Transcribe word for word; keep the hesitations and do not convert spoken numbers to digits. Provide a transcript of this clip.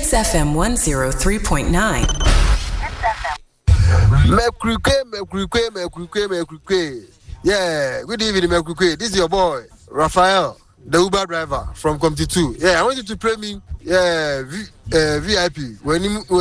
Hits F M one oh three point nine. Mekruke, Mekruke, Mekruke, Mekruke. Yeah, good evening, Mekruke. This is your boy, Raphael, the Uber driver from Comty two. Yeah, I want you to pray me, yeah, v, uh, V I P. When you